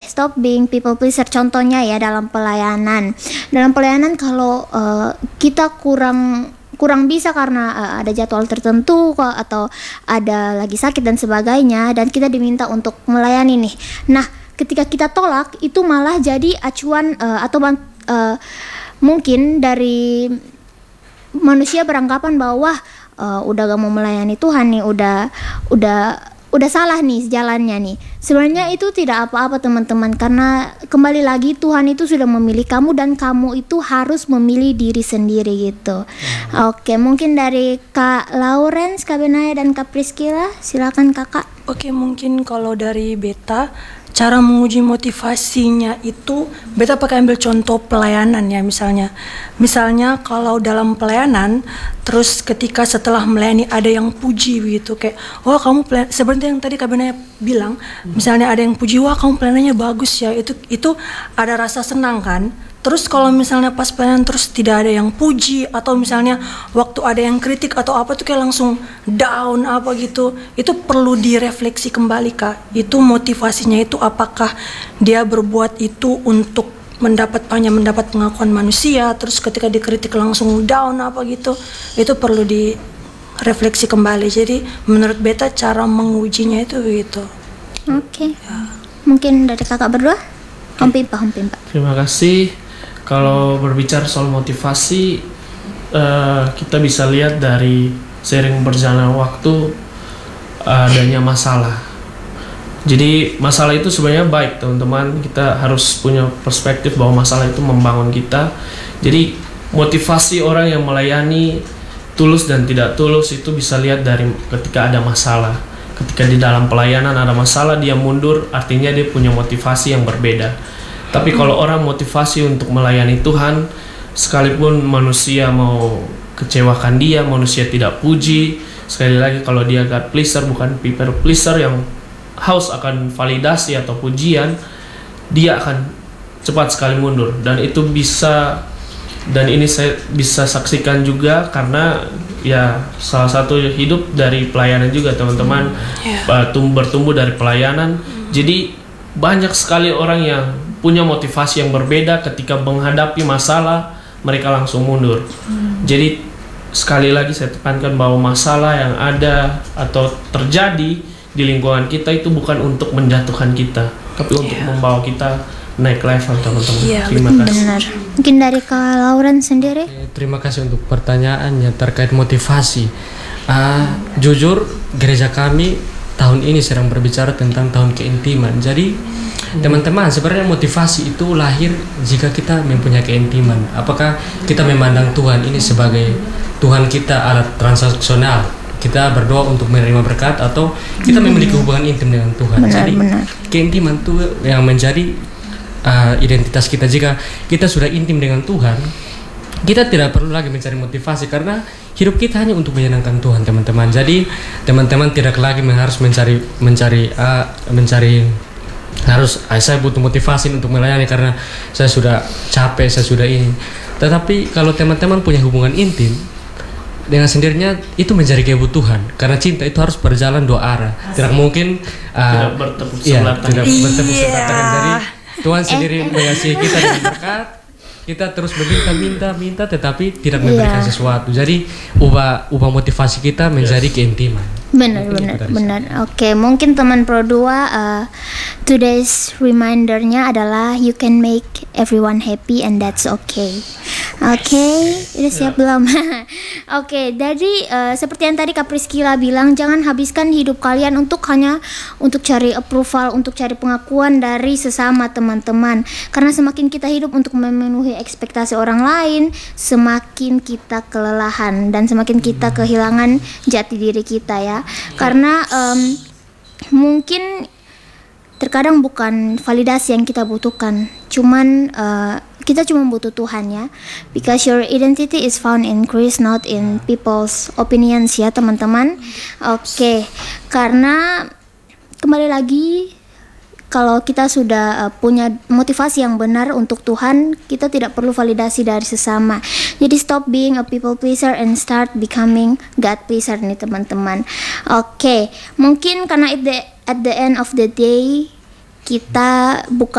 stop being people pleaser. Contohnya ya dalam pelayanan. Dalam pelayanan kalau kita kurang bisa karena ada jadwal tertentu atau ada lagi sakit dan sebagainya, dan kita diminta untuk melayani nih. Nah, ketika kita tolak itu malah jadi acuan mungkin dari manusia beranggapan bahwa udah gak mau melayani Tuhan nih, udah salah nih jalannya nih. Sebenarnya itu tidak apa-apa teman-teman, karena kembali lagi Tuhan itu sudah memilih kamu dan kamu itu harus memilih diri sendiri gitu. Oke, mungkin dari Kak Lawrence, Kak Benaya dan Kak Priscilla, silakan Kakak. Oke, mungkin kalau dari Beta, cara menguji motivasinya itu Beta pakai ambil contoh pelayanan ya, misalnya kalau dalam pelayanan terus ketika setelah melayani ada yang puji begitu, kayak wah kamu seperti yang tadi Kak Benaya bilang, misalnya ada yang puji, wah kamu pelayanannya bagus ya, itu ada rasa senang kan. Terus kalau misalnya pas pelayanan terus tidak ada yang puji, atau misalnya waktu ada yang kritik atau apa tuh kayak langsung down apa gitu, itu perlu direfleksi kembali Kak. Itu motivasinya itu apakah dia berbuat itu untuk mendapat pengakuan manusia, terus ketika dikritik langsung down apa gitu, itu perlu direfleksi kembali. Jadi menurut Beta cara mengujinya itu gitu. Oke. Ya. Mungkin dari kakak berdua? Om Pimpa. Terima kasih. Kalau berbicara soal motivasi, kita bisa lihat dari seiring berjalannya waktu adanya masalah. Jadi masalah itu sebenarnya baik teman-teman. Kita harus punya perspektif bahwa masalah itu membangun kita. Jadi motivasi orang yang melayani tulus dan tidak tulus itu bisa lihat dari ketika ada masalah. Ketika di dalam pelayanan ada masalah, dia mundur, artinya dia punya motivasi yang berbeda. Tapi kalau orang motivasi untuk melayani Tuhan, sekalipun manusia mau kecewakan dia, manusia tidak puji, sekali lagi kalau dia God pleaser bukan people pleaser yang haus akan validasi atau pujian, dia akan cepat sekali mundur. Dan itu dan ini saya bisa saksikan juga karena ya salah satu hidup dari pelayanan juga teman-teman, bertumbuh dari pelayanan. Jadi banyak sekali orang yang punya motivasi yang berbeda, ketika menghadapi masalah mereka langsung mundur. Jadi sekali lagi saya tekankan bahwa masalah yang ada atau terjadi di lingkungan kita itu bukan untuk menjatuhkan kita, tapi untuk membawa kita naik level teman-teman. Terima kasih. Benar. Mungkin dari Kak Lauren sendiri. Terima kasih untuk pertanyaannya terkait motivasi. Jujur gereja kami tahun ini sedang berbicara tentang tahun keintiman. Jadi teman-teman, sebenarnya motivasi itu lahir jika kita mempunyai keintiman. Apakah kita memandang Tuhan ini sebagai Tuhan kita alat transaksional, kita berdoa untuk menerima berkat, atau kita memiliki hubungan intim dengan Tuhan. Jadi keintiman itu yang menjadi identitas kita. Jika kita sudah intim dengan Tuhan, kita tidak perlu lagi mencari motivasi, karena hidup kita hanya untuk menyenangkan Tuhan teman-teman. Jadi teman-teman tidak lagi harus mencari saya butuh motivasi untuk melayani karena saya sudah capek, saya sudah ini. Tetapi kalau teman-teman punya hubungan intim, dengan sendirinya itu menjadi kebutuhan, karena cinta itu harus berjalan dua arah. Tidak mungkin tidak bertepuk sebelah tangan. Jadi Tuhan sendiri mengasihi kita dengan berkat, kita terus minta tetapi tidak memberikan sesuatu. Jadi ubah motivasi kita menjadi keintiman. Benar. Oke, mungkin teman Pro 2, today's remindernya adalah you can make everyone happy and that's okay. Oke, udah siap belum? Oke, jadi seperti yang tadi Kak Priscilla bilang, jangan habiskan hidup kalian hanya untuk cari approval, untuk cari pengakuan dari sesama teman-teman. Karena semakin kita hidup untuk memenuhi ekspektasi orang lain, semakin kita kelelahan dan semakin kita kehilangan jati diri kita ya. Karena mungkin terkadang bukan validasi yang kita butuhkan, cuman kita cuma butuh Tuhan ya, because your identity is found in Christ, not in people's opinions ya teman-teman. Oke, karena kembali lagi kalau kita sudah punya motivasi yang benar untuk Tuhan, kita tidak perlu validasi dari sesama. Jadi stop being a people pleaser and start becoming God pleaser nih teman-teman. Oke, mungkin karena at the end of the day kita bukan